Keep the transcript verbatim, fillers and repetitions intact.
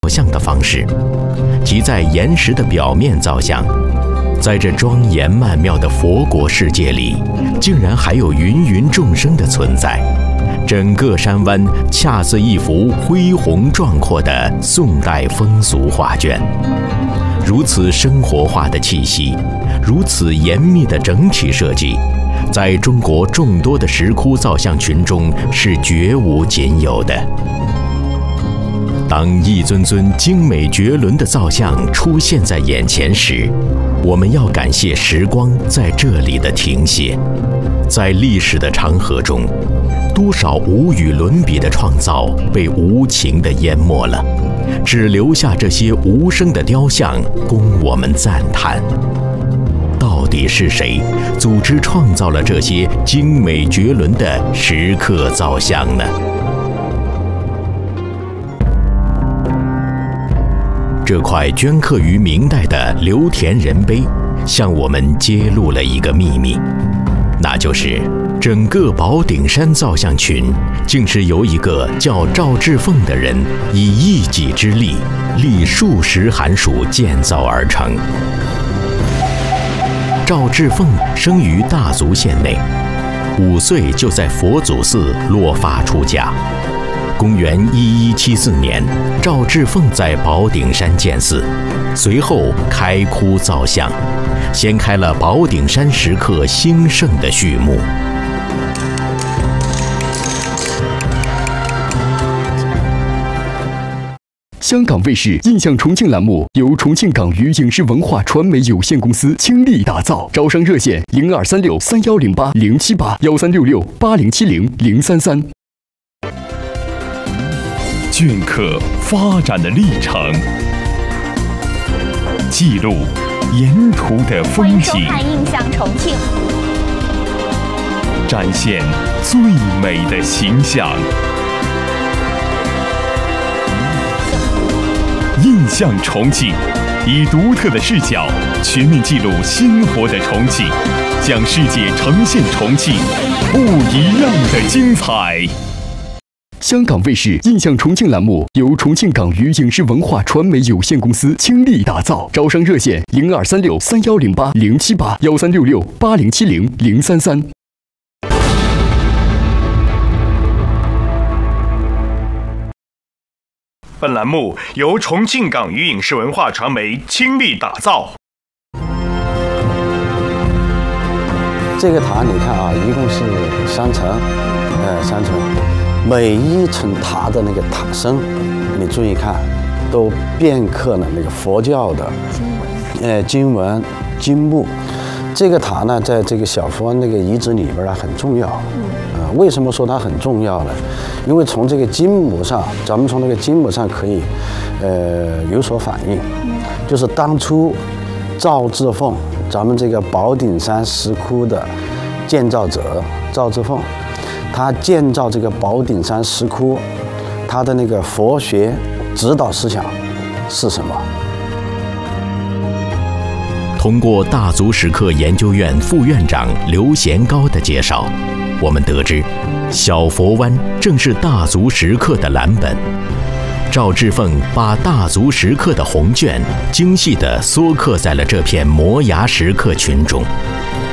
像的方式，即在岩石的表面造像。在这庄严曼妙的佛国世界里，竟然还有芸芸众生的存在。整个山湾恰似一幅恢宏壮阔的宋代风俗画卷。如此生活化的气息，如此严密的整体设计，在中国众多的石窟造像群中是绝无仅有的。当一尊尊精美绝伦的造像出现在眼前时，我们要感谢时光在这里的停歇。在历史的长河中，多少无与伦比的创造被无情地淹没了，只留下这些无声的雕像供我们赞叹。到底是谁组织创造了这些精美绝伦的石刻造像呢？这块镌刻于明代的刘田人碑，向我们揭露了一个秘密，那就是整个宝顶山造像群，竟是由一个叫赵志凤的人以一己之力，历数十寒暑建造而成。赵志凤生于大足县内，五岁就在佛祖寺落发出家。公元一一七四年，赵志凤在宝顶山建寺，随后开窟造像，掀开了宝顶山石刻兴盛的序幕。 香港卫视印象重庆栏目由重庆港娱影视文化传媒有限公司倾力打造，招商热线零二三六三幺零八零七八幺三六六八零七零零三三。 镌刻发展的历程，记录沿途的风景， 欢迎收看《印象重庆》， 展现最美的形象。印象重庆，以独特的视角全面记录鲜活的重庆，将世界呈现重庆不一样的精彩。 香港卫视印象重庆栏目由重庆港娱影视文化传媒有限公司倾力打造，招商热线零二三六三幺零八零七八幺三六六八零七零零三三。 本栏目由重庆港娱影视文化传媒倾力打造。 这个塔你看啊，一共是三层，呃，三层。每一层塔的那个塔身，你注意看，都镌刻了那个佛教的经文，呃，经文、经目。这个塔呢，在这个小佛那个遗址里边呢很重要。呃，为什么说它很重要呢？因为从这个经目上，咱们从那个经目上可以，呃，有所反映，就是当初赵志凤，咱们这个宝顶山石窟的建造者赵志凤。他建造这个宝顶山石窟，他的那个佛学指导思想是什么？ 通过大足石刻研究院副院长刘贤高的介绍，我们得知，小佛湾正是大足石刻的蓝本。赵志凤把大足石刻的红卷精细地缩刻在了这片摩崖石刻群中。